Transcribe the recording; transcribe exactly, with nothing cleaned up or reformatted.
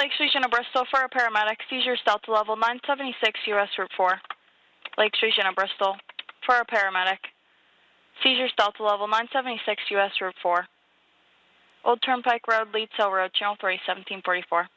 Lake Station of Bristol for a paramedic. Seizures Delta level nine seventy-six U S Route four. Lake Station of Bristol for a paramedic. Seizures Delta level nine seventy-six U S Route four. Old Turnpike Road, Leeds Hill Road, Channel three, seventeen forty-four.